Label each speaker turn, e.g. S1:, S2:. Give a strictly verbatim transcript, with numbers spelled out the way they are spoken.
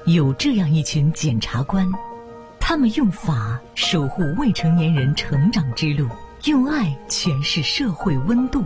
S1: 有这样一群检察官，他们用法守护未成年人成长之路，用爱诠释社会温度。